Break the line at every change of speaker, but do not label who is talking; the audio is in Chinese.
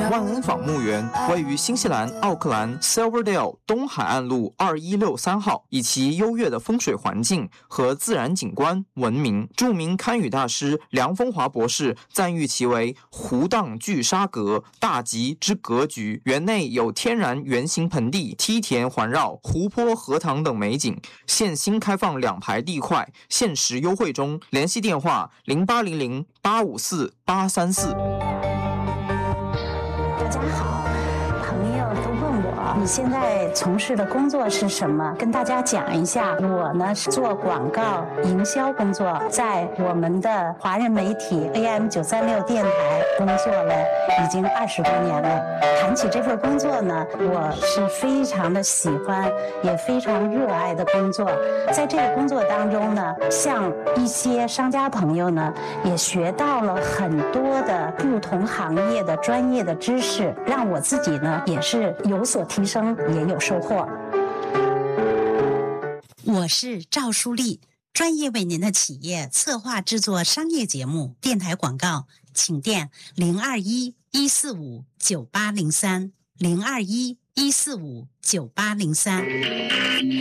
万恩坊墓园位于新西兰奥克兰 Silverdale 东海岸路2163号，以其优越的风水环境和自然景观闻名。著名堪舆大师梁风华博士赞誉其为湖荡聚沙阁，大吉之格局。园内有天然圆形盆地、梯田环绕、湖泊、荷塘等美景。现新开放2排地块，限时优惠中。联系电话0800854834。
大家好，朋友都问我你现在从事的工作是什么，跟大家讲一下。我呢是做广告营销工作，在我们的华人媒体 AM936 电台工作了已经20多年了。谈起这份工作呢，我是非常的喜欢，也非常热爱的工作。在这个工作当中呢，像一些商家朋友呢，也学到了很多的不同行业的专业的知识，让我自己呢也是有所提升，也有收获。
我是赵淑丽，专业为您的企业策划制作商业节目、电台广告，请电021-145-9803 021-145-9803。